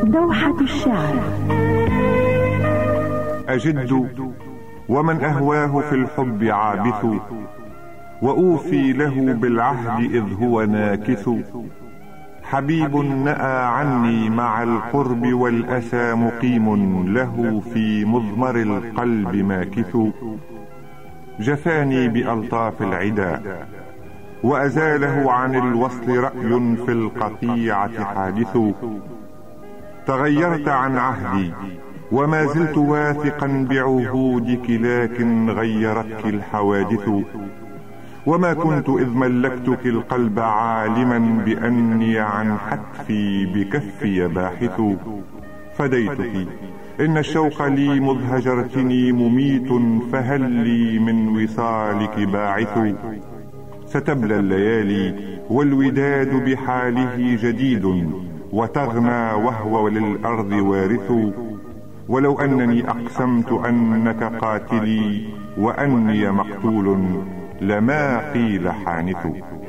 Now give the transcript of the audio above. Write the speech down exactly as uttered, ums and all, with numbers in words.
دوحة الشعر. أجد ومن أهواه في الحب عابث، وأوفي له بالعهد إذ هو ناكث. حبيب نأى عني مع القرب والأسى مقيم، له في مضمر القلب ماكث. جفاني بألطاف العدا وأزاله عن الوصل رأي في القطيعة حادث. تغيرت عن عهدي وما زلت واثقا بعهودك، لكن غيرتك الحوادث. وما كنت إذ ملكتك القلب عالما بأني عن حتفي بكفي باحث. فديتك إن الشوق لي مذ هجرتني مميت، فهل لي من وصالك باعث. ستبلى الليالي والوداد بحاله جديد، وتغنى وهو للأرض وارث. ولو أنني أقسمت أنك قاتلي وأني مقتول، لما قيل حانث.